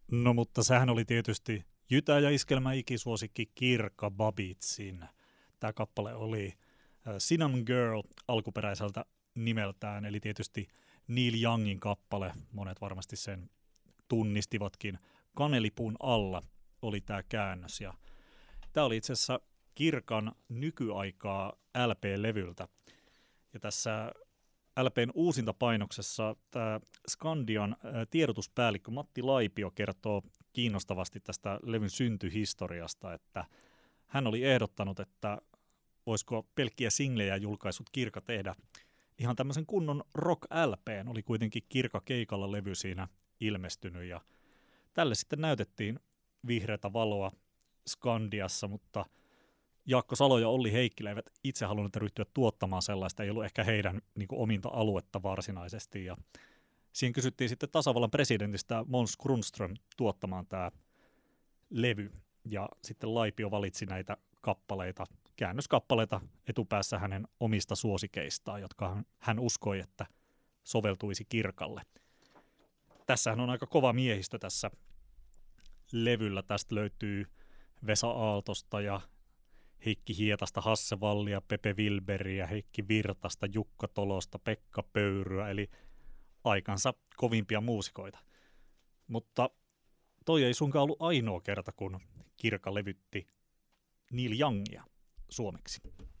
No mutta sehän oli tietysti Jytä ja iskelmä ikisuosikki Kirka Babitsin. Tämä kappale oli Cinnamon Girl alkuperäiseltä nimeltään, eli tietysti Neil Youngin kappale, monet varmasti sen tunnistivatkin. Kanelipuun alla oli tämä käännös, ja tämä oli itse asiassa Kirkan nykyaikaa LP-levyltä. Ja tässä LPn uusinta painoksessa tämä Skandian tiedotuspäällikkö Matti Laipio kertoo kiinnostavasti tästä levyn syntyhistoriasta, että hän oli ehdottanut, että voisiko pelkkiä singlejä julkaisut Kirka tehdä ihan tämmöisen kunnon rock-LPn. Oli kuitenkin Kirka keikalla levy siinä ilmestynyt, ja tälle sitten näytettiin vihreätä valoa Skandiassa, mutta Jaakko Salo ja Olli Heikkilä eivät itse halunneet ryhtyä tuottamaan sellaista, ei ollut ehkä heidän niin kuin, ominta aluetta varsinaisesti. Ja siihen kysyttiin sitten tasavallan presidentistä Måns Grundström tuottamaan tämä levy, ja sitten Laipio valitsi näitä kappaleita, käännöskappaleita etupäässä hänen omista suosikeistaan, jotka hän uskoi, että soveltuisi Kirkalle. Tässähän on aika kova miehistö tässä levyllä. Tästä löytyy Vesa Aaltosta ja Heikki Hietasta, Hasse Vallia, Pepe Wilberiä, Heikki Virtasta, Jukka Tolosta, Pekka Pöyryä, eli aikansa kovimpia muusikoita. Mutta toi ei suinkaan ollut ainoa kerta, kun Kirka levytti Neil Youngia suomeksi.